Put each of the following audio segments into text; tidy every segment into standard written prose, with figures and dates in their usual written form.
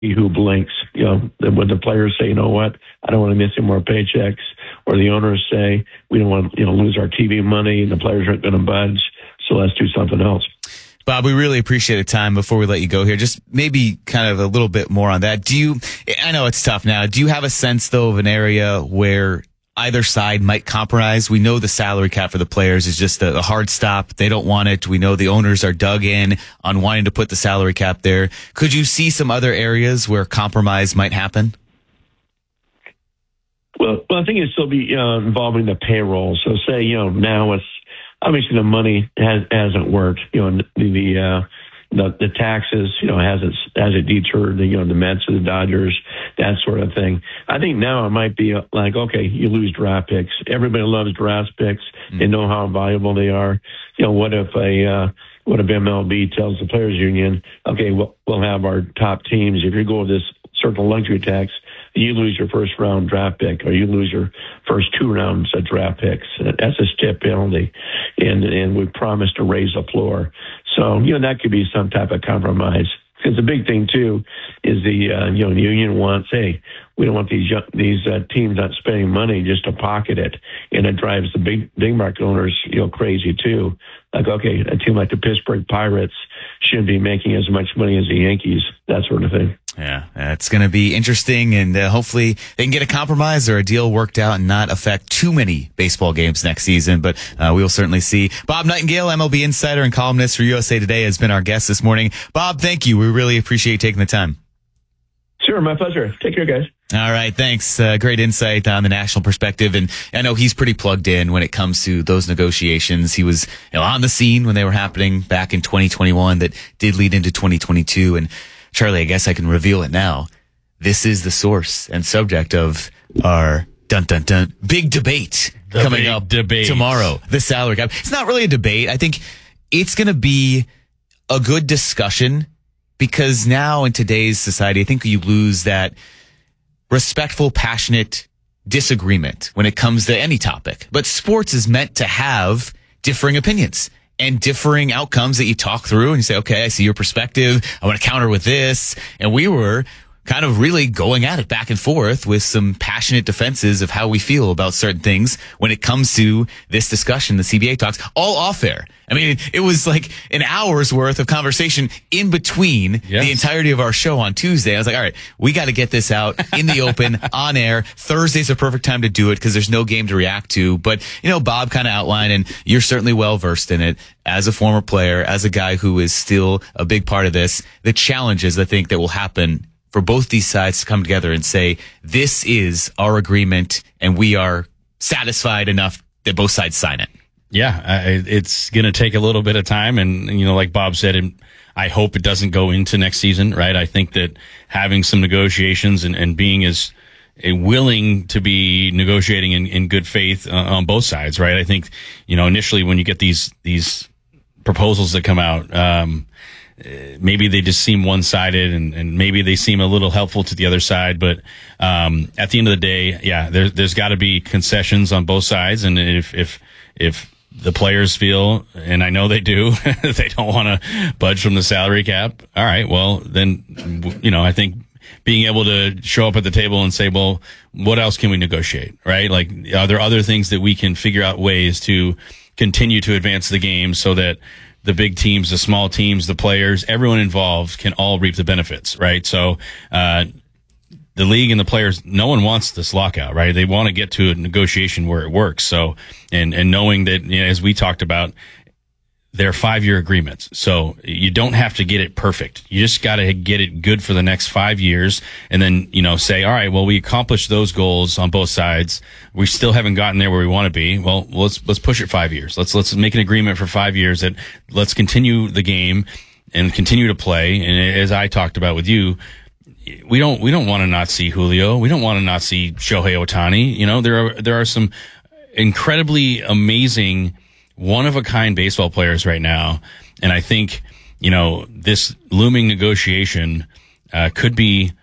who blinks. When the players say, you know what, I don't want to miss any more paychecks, or the owners say, we don't want to lose our TV money, and the players aren't going to budge, so let's do something else. Bob, we really appreciate the time. Before we let you go here, just maybe kind of a little bit more on that. I know it's tough now. Do you have a sense, though, of an area where either side might compromise? We know the salary cap for the players is just a hard stop. They don't want it. We know the owners are dug in on wanting to put the salary cap there. Could you see some other areas where compromise might happen? Well, I think it'd still be involving the payroll. So say, now it's obviously the money hasn't worked. The taxes, has it deterred the Mets or the Dodgers, that sort of thing. I think now it might be like, okay, you lose draft picks. Everybody loves draft picks. They know how valuable they are. What if MLB tells the players union, okay, we'll have our top teams. If you go with this certain luxury tax, you lose your first round draft pick, or you lose your first 2 rounds of draft picks. That's a stiff penalty, and we promised to raise the floor. So that could be some type of compromise. Because the big thing too is the union wants, hey, we don't want these teams not spending money just to pocket it, and it drives the big market owners crazy too. Like, okay, a team like the Pittsburgh Pirates shouldn't be making as much money as the Yankees, that sort of thing. Yeah, it's going to be interesting, and hopefully they can get a compromise or a deal worked out and not affect too many baseball games next season, but we will certainly see. Bob Nightingale, MLB insider and columnist for USA Today, has been our guest this morning. Bob, thank you. We really appreciate you taking the time. Sure, my pleasure. Take care, guys. All right, thanks. Great insight on the national perspective, and I know he's pretty plugged in when it comes to those negotiations. He was on the scene when they were happening back in 2021 that did lead into 2022, and Charlie, I guess I can reveal it now. This is the source and subject of our big debate coming up tomorrow. The salary cap. It's not really a debate. I think it's going to be a good discussion, because now in today's society, I think you lose that respectful, passionate disagreement when it comes to any topic. But sports is meant to have differing opinions and differing outcomes that you talk through, and you say, okay, I see your perspective. I want to counter with this. And we were kind of really going at it back and forth with some passionate defenses of how we feel about certain things when it comes to this discussion, the CBA talks, all off air. I mean, it was like an hour's worth of conversation in between the entirety of our show on Tuesday. I was like, all right, we got to get this out in the open, on air. Thursday's a perfect time to do it because there's no game to react to. But, Bob kind of outlined, and you're certainly well versed in it as a former player, as a guy who is still a big part of this, the challenges I think that will happen for both these sides to come together and say, this is our agreement and we are satisfied enough that both sides sign it. Yeah, it's going to take a little bit of time. And, like Bob said, I hope it doesn't go into next season, right? I think that having some negotiations and being as willing to be negotiating in good faith on both sides, right? I think, initially when you get these proposals that come out, maybe they just seem one-sided and maybe they seem a little helpful to the other side. But at the end of the day, there's got to be concessions on both sides. And if the players feel, and I know they do, they don't want to budge from the salary cap, all right, well, then, I think being able to show up at the table and say, well, what else can we negotiate, right? Like, are there other things that we can figure out ways to continue to advance the game so that the big teams, the small teams, the players, everyone involved can all reap the benefits, right? So, the league and the players, no one wants this lockout, right? They want to get to a negotiation where it works. So, and knowing that, as we talked about, they're 5-year agreements. So you don't have to get it perfect. You just got to get it good for the next 5 years. And then, say, all right, well, we accomplished those goals on both sides. We still haven't gotten there where we want to be. Well, let's push it 5 years. Let's make an agreement for 5 years that let's continue the game and continue to play. And as I talked about with you, we don't want to not see Julio. We don't want to not see Shohei Ohtani. There are some incredibly amazing, one-of-a-kind baseball players right now. And I think, this looming negotiation could be,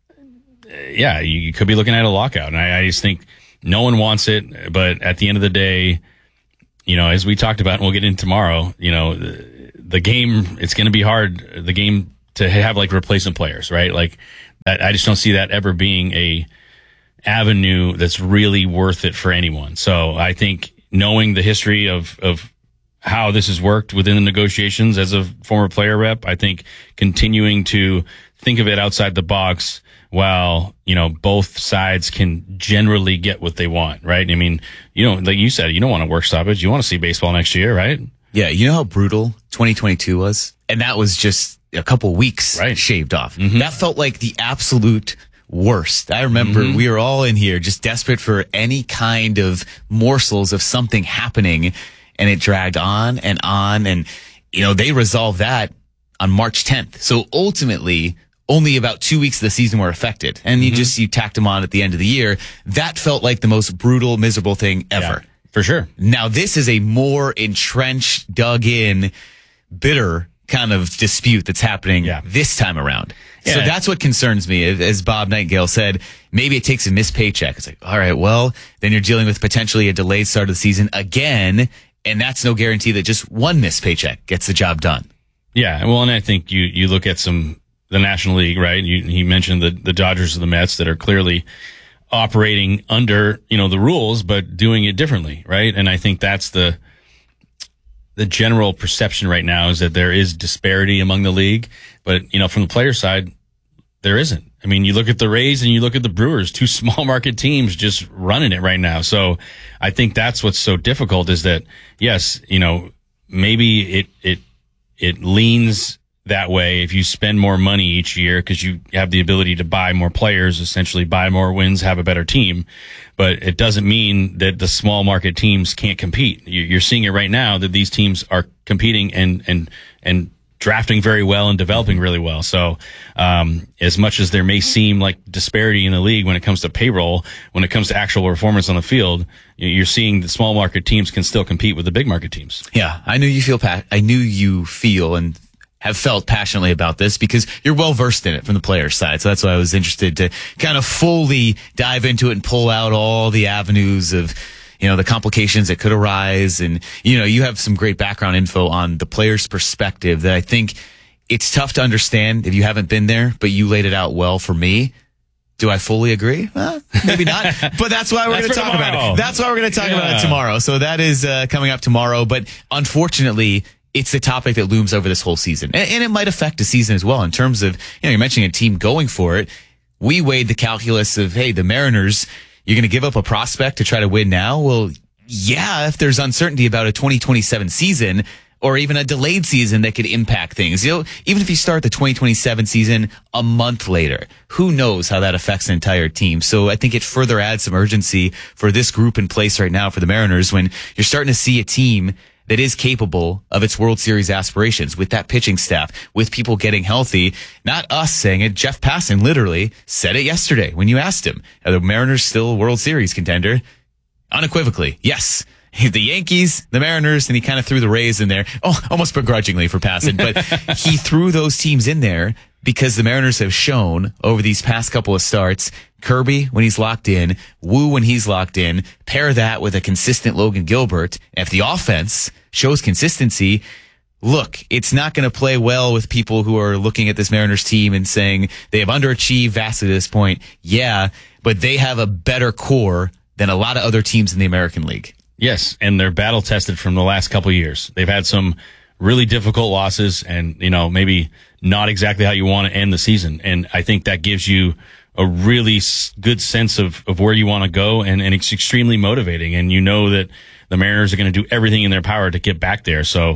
you could be looking at a lockout. And I just think no one wants it. But at the end of the day, as we talked about, and we'll get into tomorrow, the game, it's going to be hard, the game to have like replacement players, right? Like I just don't see that ever being a avenue that's really worth it for anyone. So I think knowing the history of how this has worked within the negotiations as a former player rep, I think continuing to think of it outside the box while, both sides can generally get what they want, right? I mean, like you said, you don't want a work stoppage. You want to see baseball next year, right? Yeah. You know how brutal 2022 was? And that was just a couple weeks shaved off. Mm-hmm. That felt like the absolute worst. I remember we were all in here just desperate for any kind of morsels of something happening, and it dragged on and on. And, they resolved that on March 10th. So ultimately, only about 2 weeks of the season were affected. And you tacked them on at the end of the year. That felt like the most brutal, miserable thing ever. Yeah, for sure. Now, this is a more entrenched, dug in, bitter kind of dispute that's happening this time around. Yeah. So that's what concerns me. As Bob Nightingale said, maybe it takes a missed paycheck. It's like, all right, well, then you're dealing with potentially a delayed start of the season again, and that's no guarantee that just one missed paycheck gets the job done. Yeah, well, and I think you look at the National League, right? He mentioned the Dodgers and the Mets that are clearly operating under, the rules, but doing it differently, right? And I think that's the general perception right now is that there is disparity among the league, but from the player side, there isn't. I mean, you look at the Rays and you look at the Brewers, two small market teams just running it right now. So I think that's what's so difficult is that, yes, maybe it leans that way if you spend more money each year because you have the ability to buy more players, essentially buy more wins, have a better team. But it doesn't mean that the small market teams can't compete. You're seeing it right now that these teams are competing and drafting very well and developing really well. So as much as there may seem like disparity in the league when it comes to payroll, when it comes to actual performance on the field, you're seeing the small market teams can still compete with the big market teams. Yeah, I knew you feel and have felt passionately about this because you're well versed in it from the player's side. So that's why I was interested to kind of fully dive into it and pull out all the avenues of, the complications that could arise. And, you have some great background info on the player's perspective that I think it's tough to understand if you haven't been there, but you laid it out well for me. Do I fully agree? Maybe not, but that's why we're going to talk about it. That's why we're going to talk about it tomorrow. So that is coming up tomorrow. But unfortunately, it's the topic that looms over this whole season. And it might affect the season as well in terms of, you're mentioning a team going for it. We weighed the calculus of, hey, the Mariners, you're going to give up a prospect to try to win now? Well, yeah, if there's uncertainty about a 2027 season or even a delayed season that could impact things. Even if you start the 2027 season a month later, who knows how that affects the entire team. So I think it further adds some urgency for this group in place right now for the Mariners when you're starting to see a team that is capable of its World Series aspirations with that pitching staff, with people getting healthy. Not us saying it. Jeff Passan literally said it yesterday when you asked him, are the Mariners still a World Series contender? Unequivocally, yes. The Yankees, the Mariners, and he kind of threw the Rays in there. Oh, almost begrudgingly for Passan, but he threw those teams in there because the Mariners have shown over these past couple of starts, Kirby when he's locked in, Wu when he's locked in, pair that with a consistent Logan Gilbert. If the offense shows consistency, look, it's not going to play well with people who are looking at this Mariners team and saying they have underachieved vastly to this point. Yeah, but they have a better core than a lot of other teams in the American League. Yes, and they're battle tested from the last couple of years. They've had some really difficult losses and, maybe not exactly how you want to end the season. And I think that gives you a really good sense of where you want to go, and it's extremely motivating. And that the Mariners are going to do everything in their power to get back there. So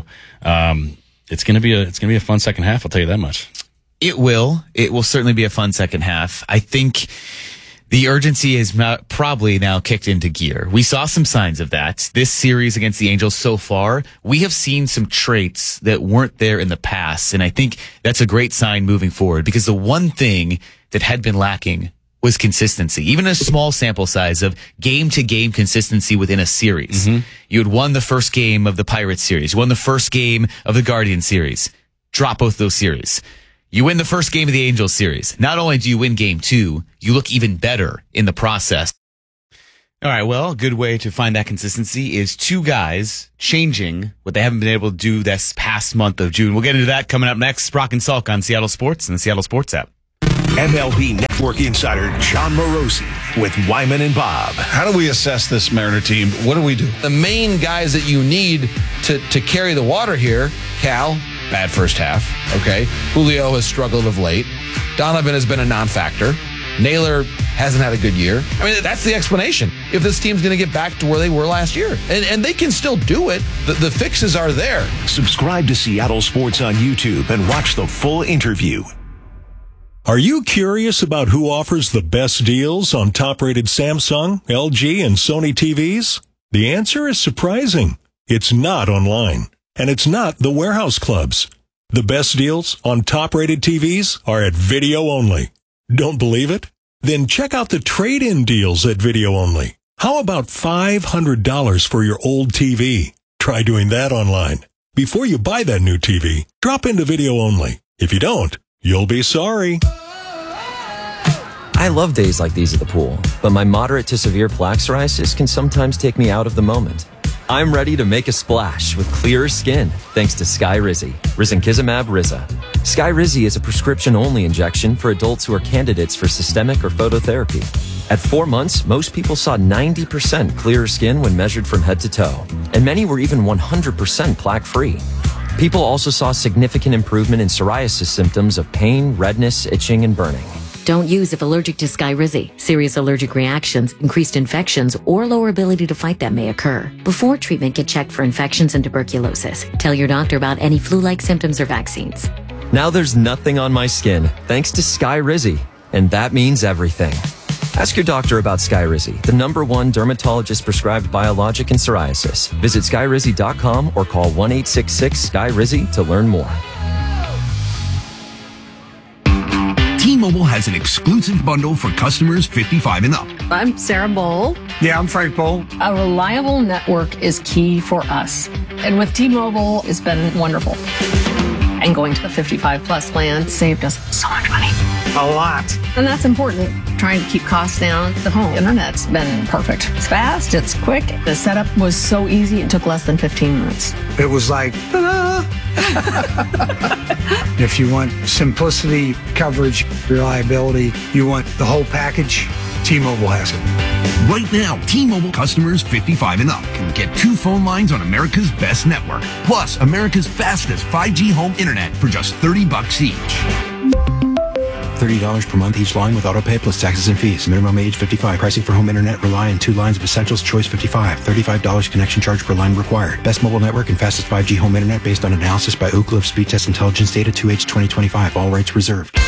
it's going to be a fun second half. I'll tell you that much. It will certainly be a fun second half. I think the urgency is probably now kicked into gear. We saw some signs of that. This series against the Angels so far, we have seen some traits that weren't there in the past. And I think that's a great sign moving forward because the one thing that had been lacking was consistency. Even a small sample size of game-to-game consistency within a series. Mm-hmm. You had won the first game of the Pirates series, won the first game of the Guardian series. Drop both those series. You win the first game of the Angels series. Not only do you win game 2, you look even better in the process. All right, well, a good way to find that consistency is two guys changing what they haven't been able to do this past month of June. We'll get into that coming up next. Brock and Salk on Seattle Sports and the Seattle Sports app. MLB Network insider John Morosi with Wyman and Bob. How do we assess this Mariner team? What do we do? The main guys that you need to carry the water here, Cal, bad first half, okay? Julio has struggled of late. Donovan has been a non-factor. Naylor hasn't had a good year. I mean, that's the explanation. If this team's going to get back to where they were last year. And they can still do it. The fixes are there. Subscribe to Seattle Sports on YouTube and watch the full interview. Are you curious about who offers the best deals on top-rated Samsung, LG, and Sony TVs? The answer is surprising. It's not online, and it's not the warehouse clubs. The best deals on top-rated TVs are at Video Only. Don't believe it? Then check out the trade-in deals at Video Only. How about $500 for your old TV? Try doing that online. Before you buy that new TV, drop into Video Only. If you don't, you'll be sorry. I love days like these at the pool, but my moderate to severe plaque psoriasis can sometimes take me out of the moment. I'm ready to make a splash with clearer skin thanks to Skyrizi, Risankizumab Riza. Skyrizi is a prescription-only injection for adults who are candidates for systemic or phototherapy. At 4 months, most people saw 90% clearer skin when measured from head to toe, and many were even 100% plaque-free. People also saw significant improvement in psoriasis symptoms of pain, redness, itching, and burning. Don't use if allergic to Skyrizi. Serious allergic reactions, increased infections, or lower ability to fight them may occur. Before treatment, get checked for infections and tuberculosis. Tell your doctor about any flu-like symptoms or vaccines. Now there's nothing on my skin thanks to Skyrizi, and that means everything. Ask your doctor about Skyrizi, the #1 dermatologist-prescribed biologic in psoriasis. Visit Skyrizi.com or call 1-866-SKYRIZI to learn more. T-Mobile has an exclusive bundle for customers 55 and up. I'm Sarah Bowl. Yeah, I'm Frank Bowl. A reliable network is key for us. And with T-Mobile, it's been wonderful. And going to the 55 plus plan saved us so much money. A lot. And that's important. Trying to keep costs down. The home internet's been perfect. It's fast, it's quick. The setup was so easy, it took less than 15 minutes. It was like, ta-da! If you want simplicity, coverage, reliability, you want the whole package, T-Mobile has it. Right now, T-Mobile customers 55 and up can get 2 phone lines on America's best network, plus America's fastest 5G home internet for just $30 each. $30 per month each line with autopay plus taxes and fees. Minimum age 55. Pricing for home internet rely on 2 lines of Essentials Choice 55. $35 connection charge per line required. Best mobile network and fastest 5G home internet based on analysis by Ookla of Speed Test Intelligence Data 2H 2025. All rights reserved.